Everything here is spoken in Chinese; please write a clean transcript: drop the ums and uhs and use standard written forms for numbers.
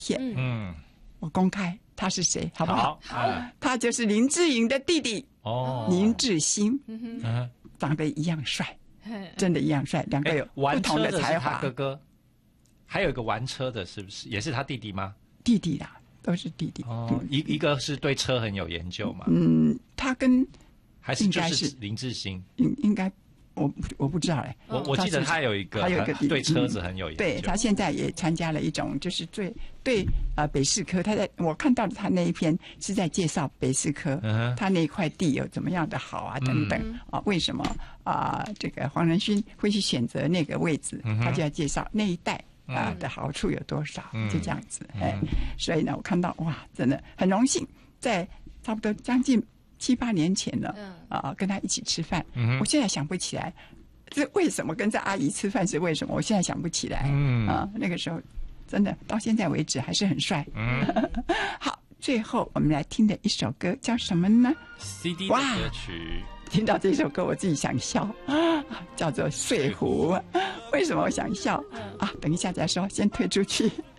嗯， 我公开他是谁，好不好？ 好， 他就是林志颖的弟弟林志兴，长得一样帅，真的一样帅，两个有不同的才华。 哥哥，还有一个玩车的，是不是也是他弟弟吗？ 弟弟啦，都是弟弟。 一个是对车很有研究嘛？ 他跟还是就是林志兴， 应该。我不知道哎， 我记得他有一个对车子很有研究， 对他现在也参加了一种就是对北士科，我看到的他那一篇是在介绍北士科，他那一块地有怎么样的好啊等等为什么这个黄仁勋会去选择那个位置，他就要介绍那一带的好处有多少，就这样子所以呢，我看到哇，真的很荣幸，在差不多将近7、8年前了，跟他一起吃饭，我现在想不起来，这为什么跟这阿姨吃饭是为什么？我现在想不起来，那个时候真的到现在为止还是很帅。好，最后我们来听的一首歌叫什么呢 ？CD 的歌曲。 听到这首歌我自己想笑，叫做《睡湖》。为什么我想笑等一下再说，先退出去。